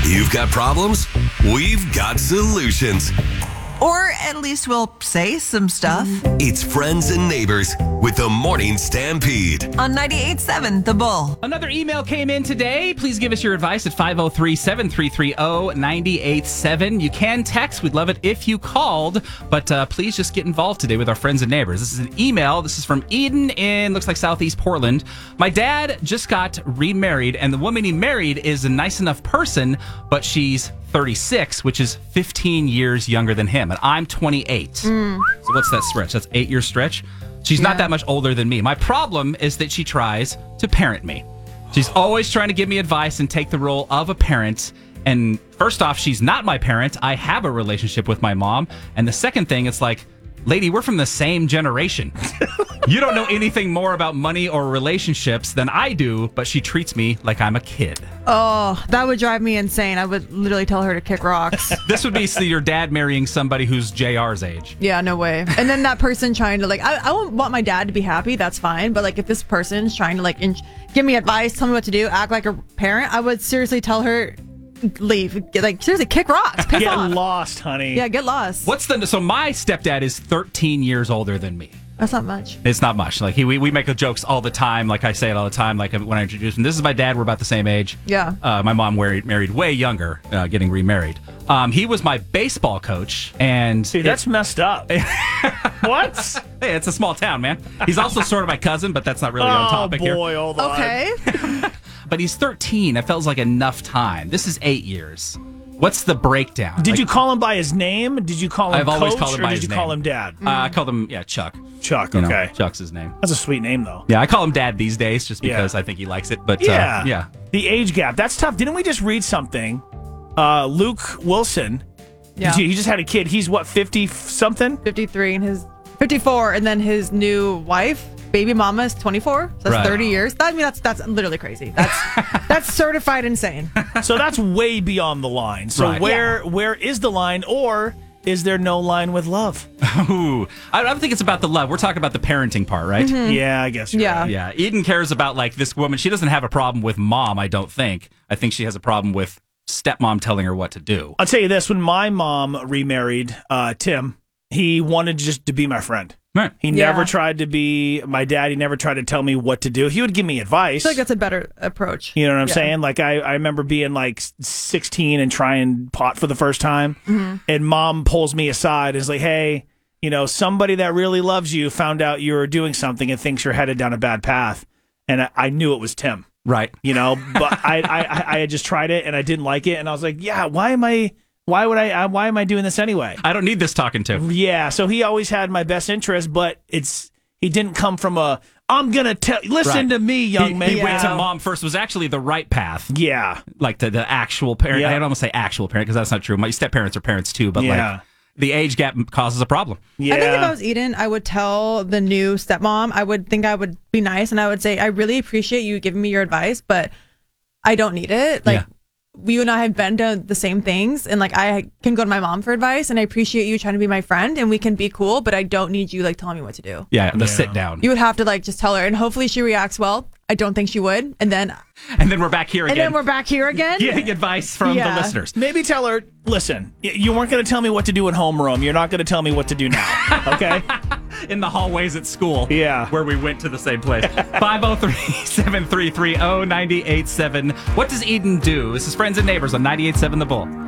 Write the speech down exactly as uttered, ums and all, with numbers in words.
You've got problems? We've got solutions. Or at least we'll say some stuff. It's Friends and Neighbors with the Morning Stampede. On ninety-eight point seven The Bull. Another email came in today. Please give us your advice at five oh three, seven three three, oh nine eight seven. You can text. We'd love it if you called. But uh, please just get involved today with our friends and neighbors. This is an email. This is from Eden in, looks like Southeast Portland. My dad just got remarried, and the woman he married is a nice enough person, but she's thirty-six, which is fifteen years younger than him, and I'm twenty-eight. Mm. So what's that stretch? That's eight year stretch. She's yeah. not that much older than me. My problem is that she tries to parent me. She's always trying to give me advice and take the role of a parent. And first off, she's not my parent. I have a relationship with my mom. And the second thing, it's like, lady, we're from the same generation. You don't know anything more about money or relationships than I do, but she treats me like I'm a kid. Oh, that would drive me insane. I would literally tell her to kick rocks. This would be your dad marrying somebody who's J R's age. Yeah, no way. And then that person trying to, like, I, I want my dad to be happy, that's fine. But, like, if this person's trying to, like, in- give me advice, tell me what to do, act like a parent, I would seriously tell her, leave. Get, like, seriously, kick rocks. Piss get off. lost, honey. Yeah, get lost. What's the so my stepdad is thirteen years older than me. That's not much. It's not much. Like he, we, we make the jokes all the time. Like I say it all the time. Like when I introduce him, this is my dad. We're about the same age. Yeah. Uh, my mom married married way younger, uh, getting remarried. Um, he was my baseball coach, and see that's it, messed up. What? Hey, it's a small town, man. He's also sort of my cousin, but that's not really oh, on topic boy, here. Oh boy, hold on. Okay. But he's thirteen. It feels like enough time. This is eight years. What's the breakdown? Did like, you call him by his name? Did you call him I've coach, always called him or by did his you name. call him dad? Uh, I called him, yeah, Chuck. Chuck, you okay. know, Chuck's his name. That's a sweet name, though. Yeah, I call him dad these days just because yeah. I think he likes it. But yeah. Uh, yeah. The age gap, that's tough. Didn't we just read something? Uh, Luke Wilson, yeah. he just had a kid. He's what, fifty-something? fifty-three, and his fifty-four, and then his new wife, baby mama, is twenty-four. So that's right. thirty years. That, I mean, that's that's literally crazy. That's that's certified insane. So that's way beyond the line. So right. where yeah. where is the line, or is there no line with love? Ooh, I don't think it's about the love. We're talking about the parenting part, right? Mm-hmm. Yeah, I guess. You're yeah, right. yeah. Eden cares about like this woman. She doesn't have a problem with mom. I don't think. I think she has a problem with stepmom telling her what to do. I'll tell you this: when my mom remarried uh, Tim, he wanted just to be my friend. Right. He yeah. never tried to be my dad. He never tried to tell me what to do. He would give me advice. I feel like that's a better approach. You know what I'm yeah. saying? Like I, I remember being like sixteen and trying pot for the first time, mm-hmm. and mom pulls me aside and is like, "Hey, you know, somebody that really loves you found out you were doing something and thinks you're headed down a bad path." And I, I knew it was Tim. Right. You know, but I, I, I had just tried it and I didn't like it, and I was like, "Yeah, why am I?" Why would I? uh, Why am I doing this anyway? I don't need this talking to. Yeah, so he always had my best interest, but it's he didn't come from a I'm gonna tell. Listen right. to me, young he, man. He yeah. went to mom first. Was actually the right path. Yeah, like the the actual parent. Yeah. I don't almost say actual parent because that's not true. My step parents are parents too, but yeah. like the age gap causes a problem. Yeah. I think if I was Eden, I would tell the new stepmom. I would think I would be nice, and I would say, I really appreciate you giving me your advice, but I don't need it. Like. Yeah. You and I have been to the same things, and like I can go to my mom for advice, and I appreciate you trying to be my friend, and we can be cool, but I don't need you like telling me what to do. Yeah, the yeah. sit down. You would have to like just tell her, and hopefully she reacts well. I don't think she would, and then and then we're back here again. And then we're back here again, getting advice from yeah. the listeners. Maybe tell her, listen, you weren't going to tell me what to do at homeroom. You're not going to tell me what to do now. Okay. In the hallways at school. Yeah. Where we went to the same place. five oh three, seven three three, oh nine eight seven. What does Eden do? This is Friends and Neighbors on ninety-eight point seven The Bull.